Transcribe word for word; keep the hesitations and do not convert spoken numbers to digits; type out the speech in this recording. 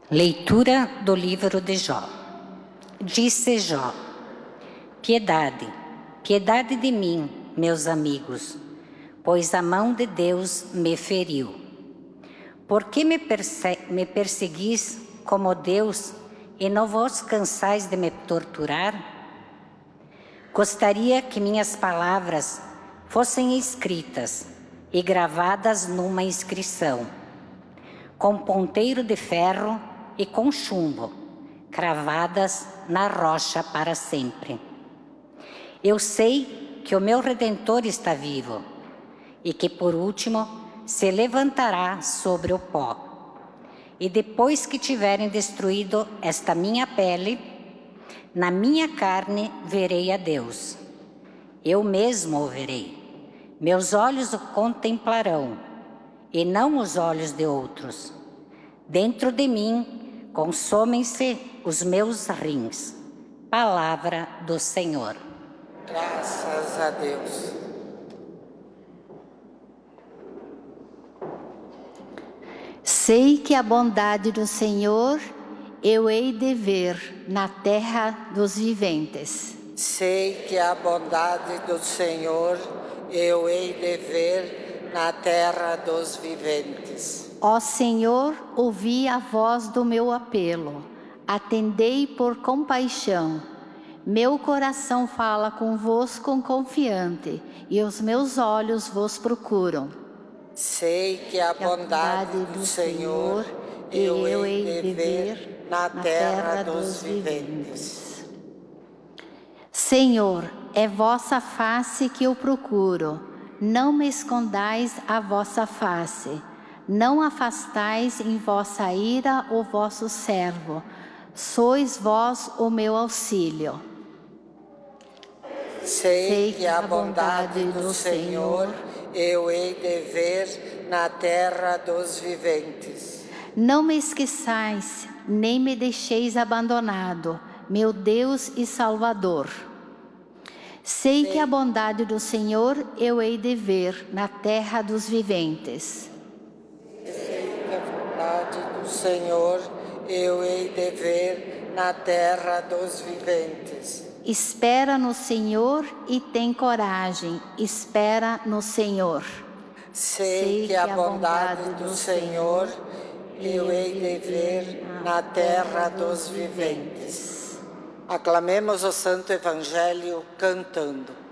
Leitura do livro de Jó. Disse Jó: Piedade, piedade de mim, meus amigos, pois a mão de Deus me feriu. Por que me, perse me perseguis como Deus e não vos cansais de me torturar? Gostaria que minhas palavras fossem escritas e gravadas numa inscrição, com ponteiro de ferro e com chumbo, cravadas na rocha para sempre. Eu sei que o meu Redentor está vivo e que, por último, se levantará sobre o pó. E depois que tiverem destruído esta minha pele, na minha carne verei a Deus. Eu mesmo o verei. Meus olhos o contemplarão, e não os olhos de outros. Dentro de mim consomem-se os meus rins. Palavra do Senhor. Graças a Deus. Sei que a bondade do Senhor eu hei de ver na terra dos viventes. Sei que a bondade do Senhor eu hei de ver na terra dos viventes. Ó Senhor, ouvi a voz do meu apelo, atendei por compaixão. Meu coração fala convosco confiante, e os meus olhos vos procuram. Sei que a bondade do Senhor eu hei de ver na terra dos viventes. Senhor, é vossa face que eu procuro, não me escondais a vossa face, não afastais em vossa ira o vosso servo, sois vós o meu auxílio. Sei que a bondade do Senhor eu hei de ver na terra dos viventes. Não me esqueçais, nem me deixeis abandonado, meu Deus e Salvador. Sei que a bondade do Senhor eu hei de ver na terra dos viventes. Sei que a bondade do Senhor eu hei de ver na terra dos viventes. Espera no Senhor e tem coragem, espera no Senhor. Sei, Sei que a bondade do Senhor eu hei de ver na terra dos viventes. Aclamemos o Santo Evangelho cantando.